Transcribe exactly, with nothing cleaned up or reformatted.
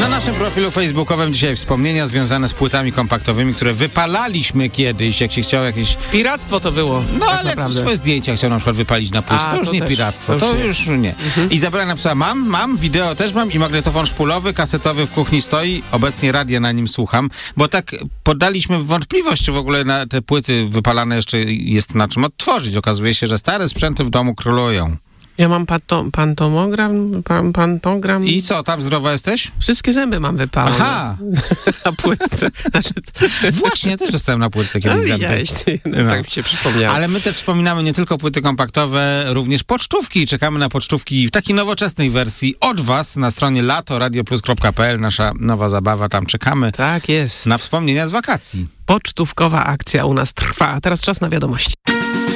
Na naszym profilu facebookowym dzisiaj wspomnienia związane z płytami kompaktowymi, które wypalaliśmy kiedyś, jak się chciało jakieś... Piractwo to było. No tak ale naprawdę. swoje zdjęcia chciał na przykład wypalić na płycie. A, To już to nie też, piractwo, to to już już nie. Mhm. Izabela napisała, mam, mam, wideo też mam i magnetofon szpulowy, kasetowy w kuchni stoi. Obecnie radia na nim słucham, bo tak podaliśmy w wątpliwość, czy w ogóle na te płyty wypalane jeszcze jest na czym odtworzyć. Okazuje się, że stare sprzęty w domu królują. Ja mam panto, pantomogram, pan, pantogram. I co, tam zdrowa jesteś? Wszystkie zęby mam wypalone. Aha! Na płytce. Znaczy... Właśnie, ja też dostałem na płytce kiedyś No, zęby. widziałeś, no, No. tak mi się przypomniało. Ale my też wspominamy nie tylko płyty kompaktowe, również pocztówki. Czekamy na pocztówki w takiej nowoczesnej wersji od was na stronie lato radio plus kropka p l. Nasza nowa zabawa, tam czekamy Tak jest. na wspomnienia z wakacji. Pocztówkowa akcja u nas trwa. A teraz czas na wiadomości.